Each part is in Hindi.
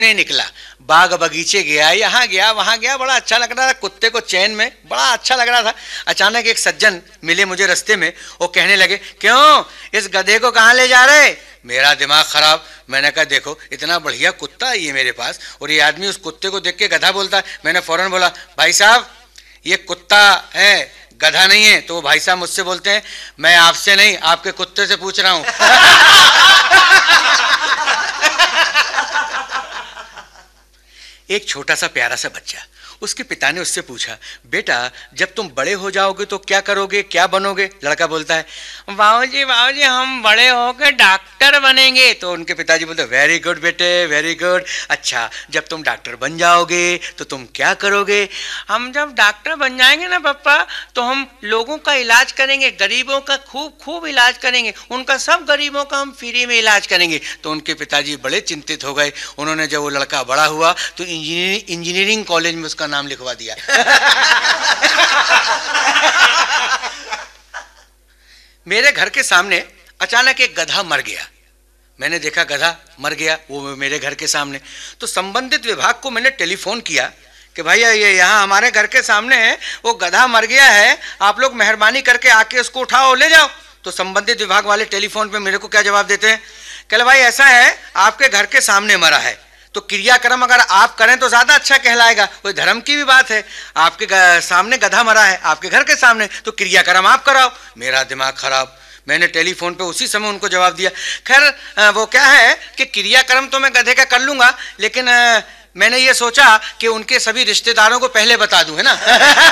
नहीं निकला, बाग बगीचे गया, यहाँ गया वहां गया, बड़ा अच्छा लग रहा था, कुत्ते को चैन में बड़ा अच्छा लग रहा था। अचानक एक सज्जन मिले मुझे रास्ते में, वो कहने लगे, क्यों इस गधे को कहाँ ले जा रहे? मेरा दिमाग खराब। मैंने कहा देखो इतना बढ़िया कुत्ता है ये मेरे पास, और ये आदमी उस कुत्ते को देख के गधा बोलता है। मैंने फौरन बोला, भाई साहब ये कुत्ता है, गधा नहीं है। तो वो भाई साहब मुझसे बोलते हैं, मैं आपसे नहीं आपके कुत्ते से पूछ रहा हूं। एक छोटा सा प्यारा सा बच्चा, उसके पिता ने उससे पूछा, बेटा जब तुम बड़े हो जाओगे तो क्या करोगे, क्या बनोगे? लड़का बोलता है, बाबूजी हम बड़े होकर डॉक्टर बनेंगे। तो उनके पिताजी बोलते, वेरी गुड बेटे, वेरी गुड। अच्छा जब तुम डॉक्टर बन जाओगे तो तुम क्या करोगे? हम जब डॉक्टर बन जाएंगे ना पापा, तो हम लोगों का इलाज करेंगे, गरीबों का खूब खूब इलाज करेंगे, उनका सब गरीबों का हम फ्री में इलाज करेंगे। तो उनके पिताजी बड़े चिंतित हो गए। उन्होंने जब वो लड़का बड़ा हुआ तो इंजीनियरिंग कॉलेज में उसका नाम लिखवा दिया। मेरे घर के सामने अचानक एक गधा मर गया। मैंने देखा गधा मर गया वो मेरे घर के सामने, तो संबंधित विभाग को मैंने टेलीफोन किया कि भैया ये यहाँ हमारे घर के सामने है, वो गधा मर गया है, आप लोग मेहरबानी करके आके उसको उठाओ ले जाओ। तो संबंधित विभाग वाले टेलीफोन पे मेरे को क्या जवाब देते हैं, कहले भाई ऐसा है आपके घर के सामने मरा है, तो क्रियाक्रम अगर आप करें तो ज्यादा अच्छा कहलाएगा, कोई धर्म की भी बात है, आपके सामने गधा मरा है आपके घर के सामने, तो क्रियाक्रम आप कराओ। मेरा दिमाग खराब, मैंने टेलीफोन पे उसी समय उनको जवाब दिया, खैर वो क्या है कि क्रियाक्रम तो मैं गधे का कर लूंगा, लेकिन मैंने ये सोचा कि उनके सभी रिश्तेदारों को पहले बता दूं, है ना।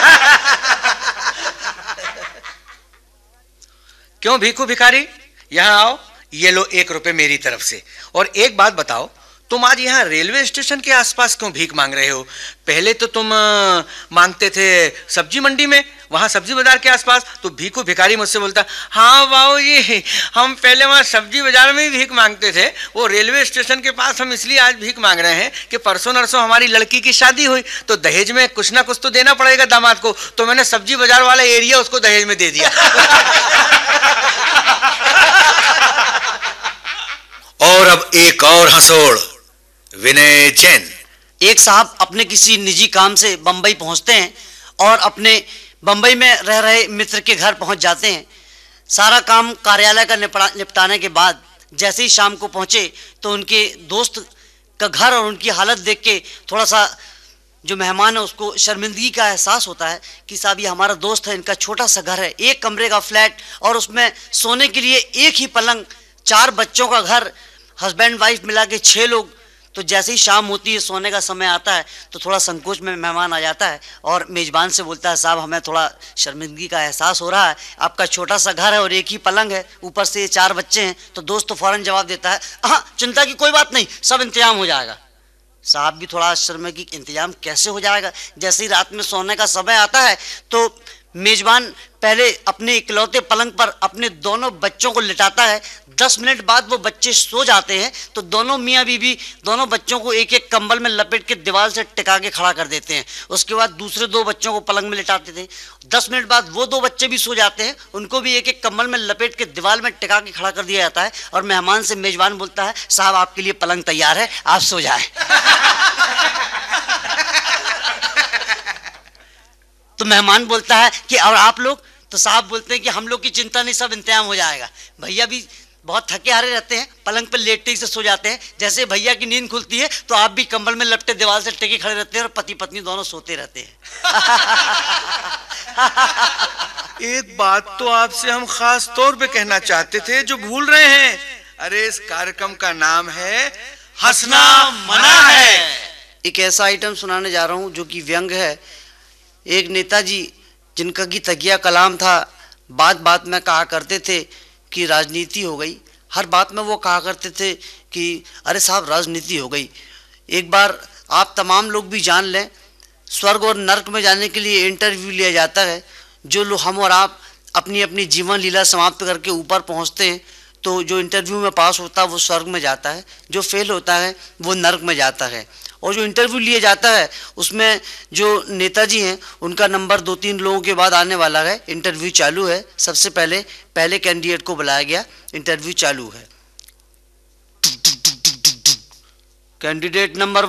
क्यों भीखू भिखारी, यहाँ आओ, ये लो 1 रुपए मेरी तरफ से। और एक बात बताओ, तुम आज यहाँ रेलवे स्टेशन के आसपास क्यों भीख मांग रहे हो? पहले तो तुम मांगते थे सब्जी मंडी में, वहां सब्जी बाजार के आसपास। तो भीखू भिखारी मुझसे बोलता, हाँ बाबू जी हम पहले वहां सब्जी बाजार में ही भीख मांगते थे, वो रेलवे स्टेशन के पास हम इसलिए आज भीख मांग रहे हैं कि परसों नरसों हमारी लड़की की शादी हुई, तो दहेज में कुछ ना कुछ तो देना पड़ेगा दामाद को, तो मैंने सब्जी बाजार वाला एरिया उसको दहेज में दे दिया। और अब एक और हंसोड़, विनय जैन। एक साहब अपने किसी निजी काम से बंबई पहुंचते हैं और अपने बंबई में रह रहे मित्र के घर पहुंच जाते हैं। सारा काम कार्यालय का निपटाने के बाद जैसे ही शाम को पहुंचे तो उनके दोस्त का घर और उनकी हालत देख के थोड़ा सा जो मेहमान है उसको शर्मिंदगी का एहसास होता है कि साहब ये हमारा दोस्त है, इनका छोटा सा घर है, 1 कमरे का फ्लैट और उसमें सोने के लिए एक ही पलंग, 4 बच्चों का घर, हस्बैंड वाइफ मिला के 6 लोग। तो जैसे ही शाम होती है, सोने का समय आता है, तो थोड़ा संकोच में मेहमान आ जाता है और मेजबान से बोलता है, साहब हमें थोड़ा शर्मिंदगी का एहसास हो रहा है, आपका छोटा सा घर है और एक ही पलंग है, ऊपर से ये 4 बच्चे हैं। तो दोस्त तो फौरन जवाब देता है, हाँ चिंता की कोई बात नहीं, सब इंतजाम हो जाएगा। साहब भी थोड़ा आश्चर्य में कि इंतजाम कैसे हो जाएगा। जैसे ही रात में सोने का समय आता है तो मेजबान पहले अपने इकलौते पलंग पर अपने दोनों बच्चों को लिटाता है। 10 मिनट बाद वो बच्चे सो जाते हैं, तो दोनों मियाँ बीवी दोनों बच्चों को एक एक कंबल में लपेट के दीवार से टिका के खड़ा कर देते हैं। उसके बाद दूसरे 2 बच्चों को पलंग में लिटाते थे। 10 मिनट बाद वो 2 बच्चे भी सो जाते हैं, उनको भी एक एक कंबल में लपेट के दीवार में टिका के खड़ा कर दिया जाता है और मेहमान से मेजबान बोलता है, साहब आपके लिए पलंग तैयार है, आप सो जाए। तो मेहमान बोलता है कि और आप लोग? तो साहब बोलते हैं कि हम लोग की चिंता नहीं, सब इंतजाम हो जाएगा। भैया भी बहुत थके हारे रहते हैं, पलंग पर लेटते ही से सो जाते हैं। जैसे भैया की नींद खुलती है तो आप भी कंबल में लपटे दीवार से टेके खड़े रहते हैं और पति पत्नी दोनों सोते रहते हैं। एक बात तो आपसे हम खास तौर पे कहना चाहते थे जो भूल रहे हैं। अरे इस कार्यक्रम का नाम है हंसना मना है। एक ऐसा आइटम सुनाने जा रहा हूँ जो कि व्यंग है। एक नेताजी जिनका की तकिया कलाम था, बात बात में कहा करते थे कि राजनीति हो गई। हर बात में वो कहा करते थे कि अरे साहब राजनीति हो गई। एक बार आप तमाम लोग भी जान लें, स्वर्ग और नर्क में जाने के लिए इंटरव्यू लिया जाता है। जो लोग हम और आप अपनी अपनी जीवन लीला समाप्त करके ऊपर पहुंचते हैं, तो जो इंटरव्यू में पास होता है वो स्वर्ग में जाता है, जो फेल होता है वो नर्क में जाता है। और जो इंटरव्यू लिया जाता है उसमें जो नेताजी हैं उनका नंबर 2-3 लोगों के बाद आने वाला है। इंटरव्यू चालू है। सबसे पहले कैंडिडेट को बुलाया गया। इंटरव्यू चालू है। Candidate number